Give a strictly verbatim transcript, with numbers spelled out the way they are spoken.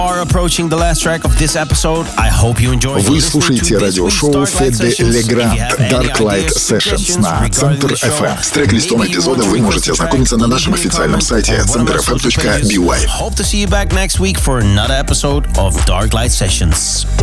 are approaching the last track of this episode. I hope you enjoyed. Вы слушаете радиошоу Федde Le Grand Dark Light Sessions на Центр эф эм. С трек-листом эпизода вы можете ознакомиться на нашем официальном сайте центр эф эм точка би уай. Hope to see you back next week for another episode of Dark Light Sessions.